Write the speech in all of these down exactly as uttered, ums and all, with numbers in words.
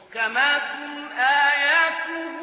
محكمات آياته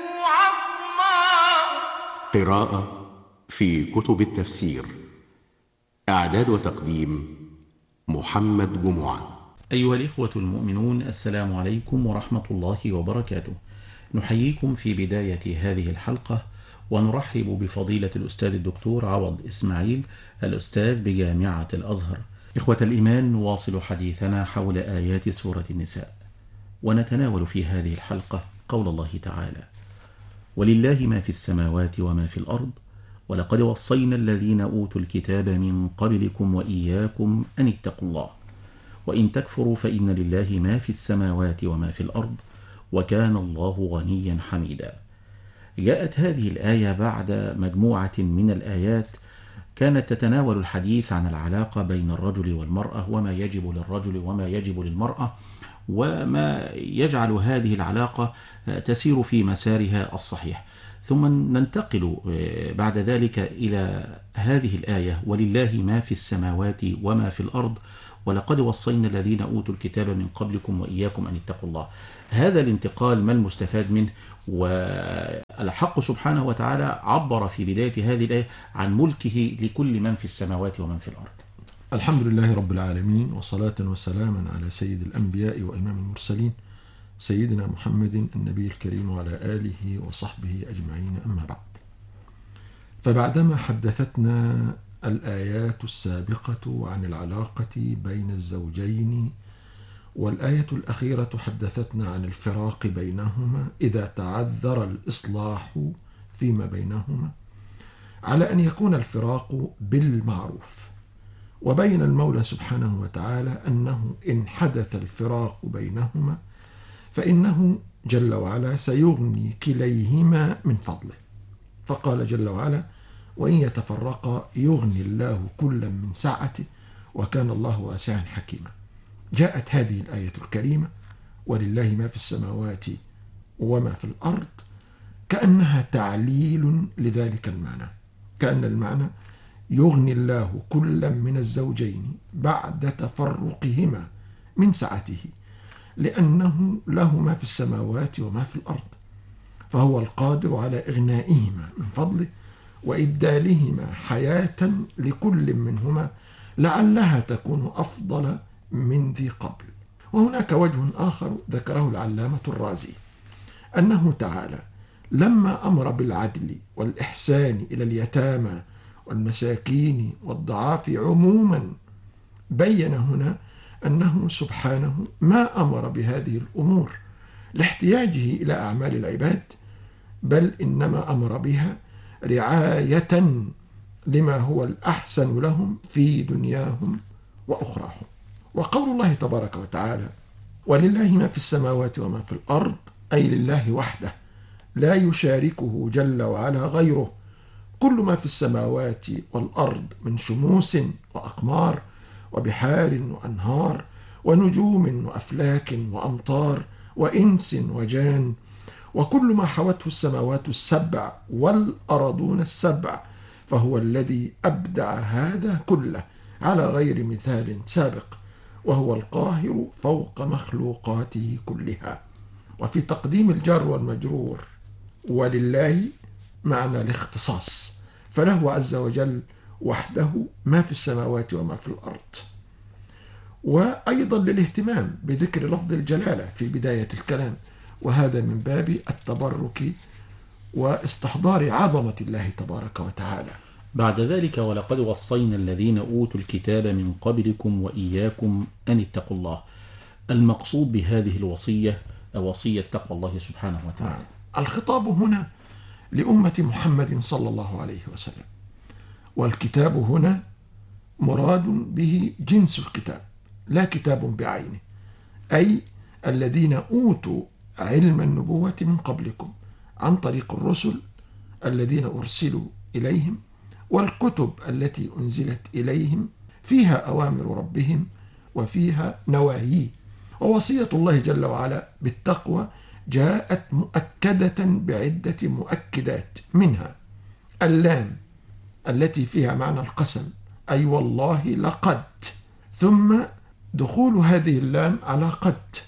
عصماء. قراءة في كتب التفسير. إعداد وتقديم محمد جمعة. أيها الإخوة المؤمنون، السلام عليكم ورحمة الله وبركاته. نحييكم في بداية هذه الحلقة ونرحب بفضيلة الأستاذ الدكتور عوض إسماعيل، الأستاذ بجامعة الأزهر. إخوة الإيمان، نواصل حديثنا حول آيات سورة النساء، ونتناول في هذه الحلقة قول الله تعالى: ولله ما في السماوات وما في الأرض ولقد وصينا الذين أوتوا الكتاب من قبلكم وإياكم أن اتقوا الله وإن تكفروا فإن لله ما في السماوات وما في الأرض وكان الله غنيا حميدا. جاءت هذه الآية بعد مجموعة من الآيات كانت تتناول الحديث عن العلاقة بين الرجل والمرأة، وما يجب للرجل وما يجب للمرأة، وما يجعل هذه العلاقة تسير في مسارها الصحيح. ثم ننتقل بعد ذلك إلى هذه الآية: ولله ما في السماوات وما في الأرض ولقد وصينا الذين أوتوا الكتاب من قبلكم وإياكم أن اتقوا الله. هذا الانتقال ما المستفاد منه؟ والحق سبحانه وتعالى عبر في بداية هذه الآية عن ملكه لكل من في السماوات ومن في الأرض. الحمد لله رب العالمين، وصلاة وسلاما على سيد الأنبياء وإمام المرسلين سيدنا محمد النبي الكريم وعلى آله وصحبه أجمعين، أما بعد. فبعدما حدثتنا الآيات السابقة عن العلاقة بين الزوجين، والآية الأخيرة حدثتنا عن الفراق بينهما إذا تعذر الإصلاح فيما بينهما، على أن يكون الفراق بالمعروف. وبين المولى سبحانه وتعالى أنه إن حدث الفراق بينهما فإنه جل وعلا سيغني كليهما من فضله، فقال جل وعلا: وإن يتفرقا يغني الله كلا من سعته وكان الله واسعا حكيما. جاءت هذه الآية الكريمة: ولله ما في السماوات وما في الأرض، كأنها تعليل لذلك المعنى، كأن المعنى يغني الله كلا من الزوجين بعد تفرقهما من سعته، لأنه له ما في السماوات وما في الأرض، فهو القادر على إغنائهما من فضله وإبدالهما حياة لكل منهما لعلها تكون أفضل من ذي قبل. وهناك وجه آخر ذكره العلامة الرازي، أنه تعالى لما أمر بالعدل والإحسان إلى اليتامى والمساكين والضعاف عموما، بين هنا أنه سبحانه ما أمر بهذه الأمور لاحتياجه إلى أعمال العباد، بل إنما أمر بها رعاية لما هو الأحسن لهم في دنياهم وأخراهم. وقول الله تبارك وتعالى: ولله ما في السماوات وما في الأرض، أي لله وحده لا يشاركه جل وعلا غيره كل ما في السماوات والأرض من شموس وأقمار وبحار وأنهار ونجوم وأفلاك وأمطار وإنس وجان، وكل ما حوته السماوات السبع والأرضون السبع، فهو الذي أبدع هذا كله على غير مثال سابق، وهو القاهر فوق مخلوقاته كلها. وفي تقديم الجار والمجرور ولله معنى الاختصاص، فله عز وجل وحده ما في السماوات وما في الأرض. وأيضا للاهتمام بذكر لفظ الجلالة في بداية الكلام، وهذا من باب التبرك واستحضار عظمة الله تبارك وتعالى. بعد ذلك: ولقد وصينا الذين أوتوا الكتاب من قبلكم وإياكم أن اتقوا الله. المقصود بهذه الوصية وصية تقوى الله سبحانه وتعالى. الخطاب هنا لأمة محمد صلى الله عليه وسلم، والكتاب هنا مراد به جنس الكتاب لا كتاب بعينه، أي الذين أوتوا علم النبوة من قبلكم عن طريق الرسل الذين أرسلوا إليهم، والكتب التي أنزلت إليهم فيها أوامر ربهم وفيها نواهيه. ووصية الله جل وعلا بالتقوى جاءت مؤكدة بعدة مؤكدات، منها اللام التي فيها معنى القسم، أي والله لقد، ثم دخول هذه اللام على قد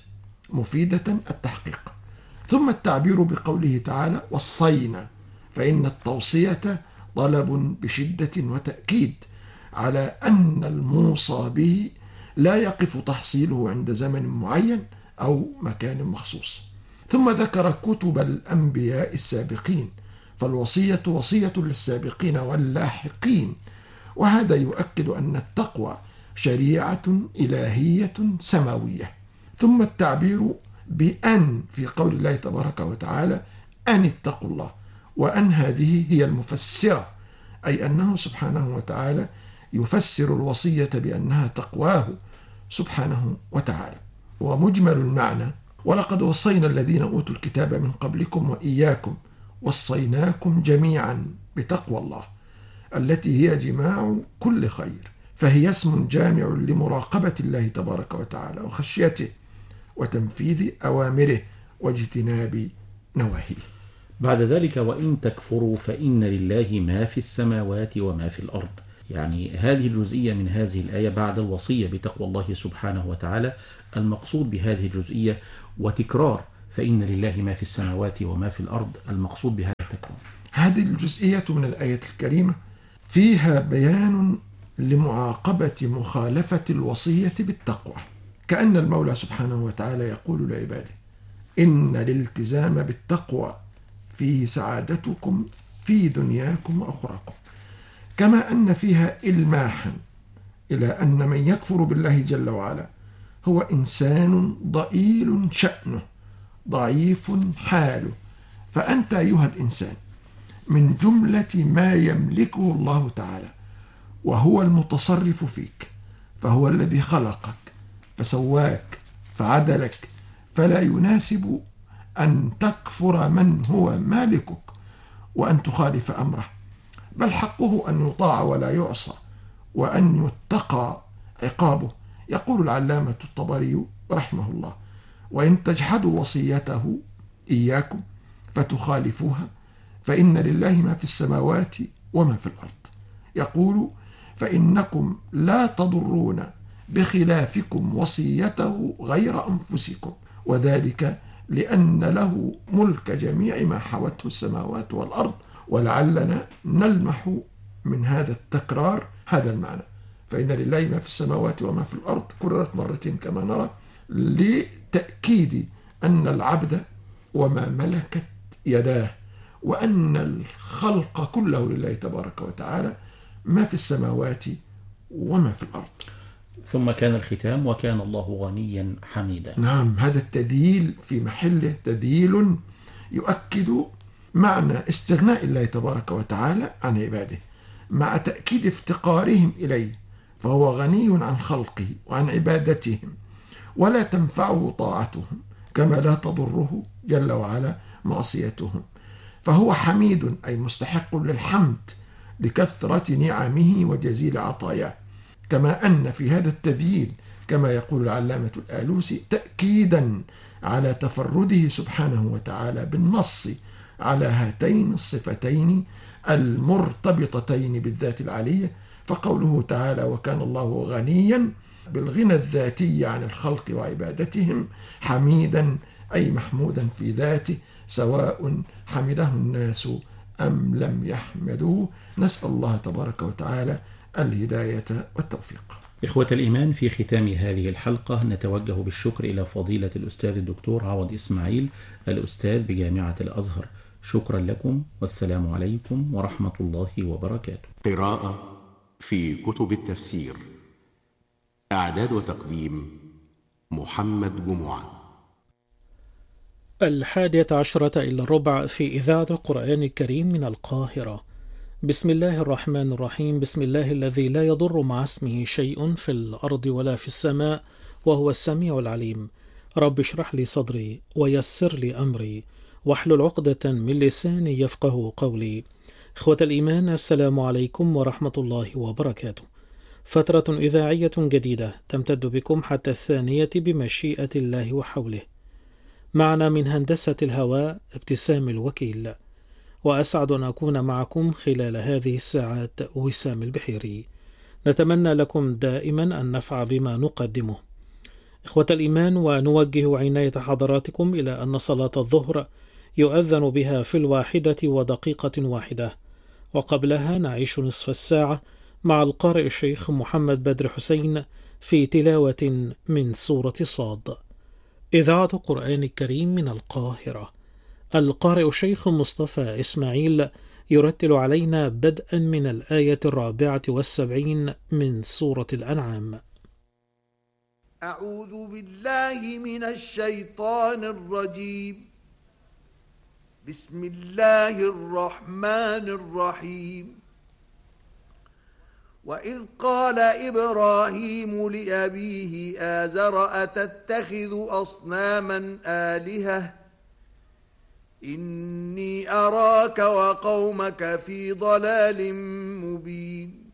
مفيدة التحقيق. ثم التعبير بقوله تعالى وصينا، فإن التوصية طلب بشدة وتأكيد على أن الموصى به لا يقف تحصيله عند زمن معين أو مكان مخصوص. ثم ذكر كتب الأنبياء السابقين، فالوصية وصية للسابقين واللاحقين، وهذا يؤكد أن التقوى شريعة إلهية سماوية. ثم التعبير بأن في قول الله تبارك وتعالى أن اتقوا الله، وأن هذه هي المفسرة، أي أنه سبحانه وتعالى يفسر الوصية بأنها تقواه سبحانه وتعالى. ومجمل المعنى ولقد وصينا الذين أوتوا الكتاب من قبلكم وإياكم وصيناكم جميعا بتقوى الله التي هي جماع كل خير، فهي اسم جامع لمراقبة الله تبارك وتعالى وخشيته وتنفيذ أوامره واجتناب نواهيه. بعد ذلك وإن تكفروا فإن لله ما في السماوات وما في الأرض. يعني هذه الجزئية من هذه الآية بعد الوصية بتقوى الله سبحانه وتعالى، المقصود بهذه الجزئية وتكرار فإن لله ما في السماوات وما في الأرض، المقصود بهذا التكرار. هذه الجزئية من الآية الكريمة فيها بيان لمعاقبة مخالفة الوصية بالتقوى، كأن المولى سبحانه وتعالى يقول لعباده إن الالتزام بالتقوى فيه سعادتكم في دنياكم وأخراكم، كما أن فيها إلماحا إلى أن من يكفر بالله جل وعلا هو إنسان ضئيل شأنه ضعيف حاله، فأنت أيها الإنسان من جملة ما يملكه الله تعالى وهو المتصرف فيك، فهو الذي خلقك فسواك فعدلك، فلا يناسب أن تكفر من هو مالكك وأن تخالف أمره، بل حقه أن يطاع ولا يعصى وأن يتقى عقابه. يقول العلامة الطبري رحمه الله وإن تجحدوا وصيته إياكم فتخالفوها فإن لله ما في السماوات وما في الأرض. يقول فإنكم لا تضرون بخلافكم وصيته غير أنفسكم، وذلك لأن له ملك جميع ما حوته السماوات والأرض. ولعلنا نلمح من هذا التكرار هذا المعنى، فإن لله ما في السماوات وما في الأرض كررت مرتين كما نرى لتأكيد أن العبد وما ملكت يداه وأن الخلق كله لله تبارك وتعالى ما في السماوات وما في الأرض. ثم كان الختام وكان الله غنيا حميدا. نعم، هذا التدليل في محله تدليل يؤكد معنى استغناء الله تبارك وتعالى عن عباده مع تأكيد افتقارهم إليه، فهو غني عن خلقه وعن عبادتهم ولا تنفعه طاعتهم كما لا تضره جل وعلا معصيتهم، فهو حميد أي مستحق للحمد لكثرة نعمه وجزيل عطاياه. كما أن في هذا التذييل كما يقول العلامة الآلوسي تأكيدا على تفرده سبحانه وتعالى بالنص على هاتين الصفتين المرتبطتين بالذات العلية، فقوله تعالى وكان الله غنيا بالغنى الذاتي عن الخلق وعبادتهم حميدا أي محمودا في ذاته سواء حمده الناس أم لم يحمدوه. نسأل الله تبارك وتعالى الهداية والتوفيق. إخوة الإيمان، في ختام هذه الحلقة نتوجه بالشكر إلى فضيلة الأستاذ الدكتور عوض إسماعيل الأستاذ بجامعة الأزهر. شكرا لكم والسلام عليكم ورحمة الله وبركاته. قراءة في كتب التفسير. إعداد وتقديم محمد جمعة. الحادية عشرة إلى الربع في إذاعة القرآن الكريم من القاهرة. بسم الله الرحمن الرحيم. بسم الله الذي لا يضر مع اسمه شيء في الأرض ولا في السماء وهو السميع العليم. رب اشرح لي صدري ويسر لي أمري واحلل عقدة من لساني يفقه قولي. إخوة الإيمان، السلام عليكم ورحمة الله وبركاته. فترة إذاعية جديدة تمتد بكم حتى الثانية بمشيئة الله وحوله. معنا من هندسة الهواء ابتسام الوكيل، وأسعد أن أكون معكم خلال هذه الساعات وسام البحيري. نتمنى لكم دائما النفع بما نقدمه. إخوة الإيمان، ونوجه عناية حضراتكم إلى أن صلاة الظهر يؤذن بها في الواحدة ودقيقة واحدة، وقبلها نعيش نصف الساعة مع القارئ الشيخ محمد بدر حسين في تلاوة من سورة صاد. إذاعة قرآن الكريم من القاهرة. القارئ الشيخ مصطفى إسماعيل يرتل علينا بدءا من الآية الرابعة والسبعين من سورة الأنعام. أعوذ بالله من الشيطان الرجيم. بسم الله الرحمن الرحيم. وإذ قال إبراهيم لأبيه آزر أتتخذ أصناما آلهة إني أراك وقومك في ضلال مبين.